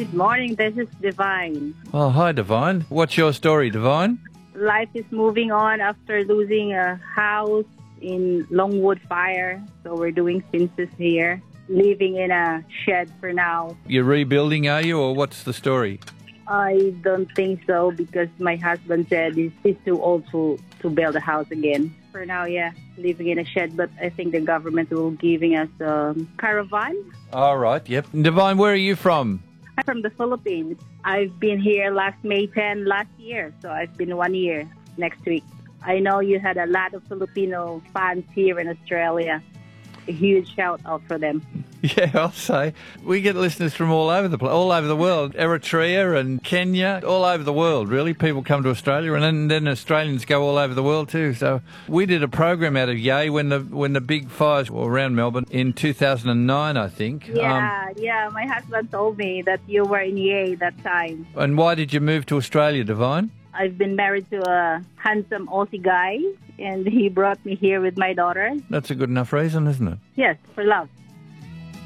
Good morning, this is Divine. Oh, hi, Divine. What's your story, Divine? Life is moving on after losing a house in Longwood fire. So we're doing census here, living in a shed for now. You're rebuilding, are you, or what's the story? I don't think so because my husband said he's too old to build a house again. For now, yeah, living in a shed, but I think the government will giving us a caravan. All right, yep. Divine, where are you from? I'm from the Philippines. I've been here last May 10 last year, so I've been 1 year next week. I know you had a lot of Filipino fans here in Australia. A huge shout out for them. Yeah, I'll say. We get listeners from all over the place, all over the world. Eritrea and Kenya, all over the world, really. People come to Australia, and then Australians go all over the world too. So we did a program out of Yea when the big fires were around Melbourne in 2009, I think. Yeah. My husband told me that you were in Yea that time. And why did you move to Australia, Divine? I've been married to a handsome Aussie guy, and he brought me here with my daughter. That's a good enough reason, isn't it? Yes, for love.